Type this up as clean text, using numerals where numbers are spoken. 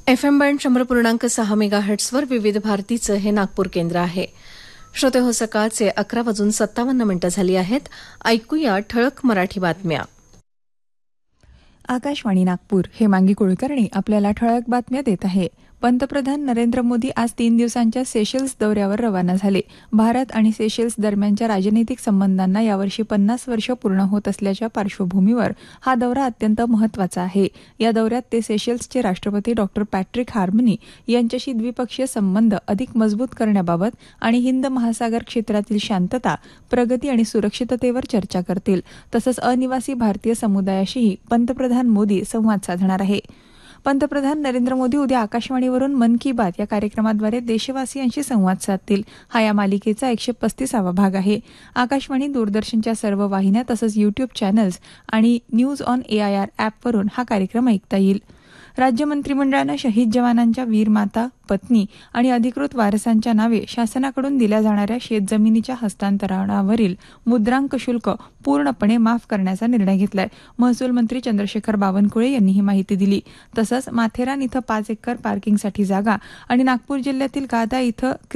FM band 100.6 मेगाहर्ट्झवर विविध भारतीचं हे नागपूर केंद्र आहे. श्रोते हो, सकाळचे 11:57 झाली आहेत. ऐकूया ठळक मराठी बातम्या. आकाशवाणी नागपूर. हेमांगी कुलकर्णी आपल्याला ठळक बातम्या देत आहे. पंतप्रधान नरेंद्र मोदी आज 3 दिवसांच्या सेशल्स दौऱ्यावर रवाना झाले. भारत आणि सेशल्स दरम्यानच्या राजनैतिक संबंधांना यावर्षी 50 वर्ष पूर्ण होत असल्याच्या पार्श्वभूमीवर हा दौरा अत्यंत महत्वाचा आहे. या दौऱ्यात ते सेशल्सचे राष्ट्रपती डॉ. पॅट्रिक हार्मनी यांच्याशी द्विपक्षीय संबंध अधिक मजबूत करण्याबाबत आणि हिंद महासागर क्षेत्रातील शांतता, प्रगती आणि सुरक्षिततेवर चर्चा करतील. तसंच अनिवासी भारतीय समुदायाशीही पंतप्रधान मोदी संवाद साधणार आहे. पंतप्रधान नरेंद्र मोदी उद्या आकाशवाणीवरून मन की बात या कार्यक्रमाद्वारे देशवासियांशी संवाद साधतील. हा या मालिकेचा 135वा भाग आहे. आकाशवाणी, दूरदर्शनच्या सर्व वाहिन्या तसंच युट्यूब चॅनल्स आणि न्यूज ऑन AIR ॲपवरून हा कार्यक्रम ऐकता येईल. राज्य मंत्रिमंडळानं शहीद जवानांच्या वीरमाता, पत्नी आणि अधिकृत वारसांच्या नावे शासनाकडून दिल्या जाणाऱ्या शेतजमिनीच्या हस्तांतरणावरील मुद्रांक शुल्क पूर्णपणे माफ करण्याचा निर्णय घेतलाय. महसूल मंत्री चंद्रशेखर बावनकुळे यांनी ही माहिती दिली. तसंच माथेरान इथं 5 एकर पार्किंगसाठी जागा आणि नागपूर जिल्ह्यातील गादा इथं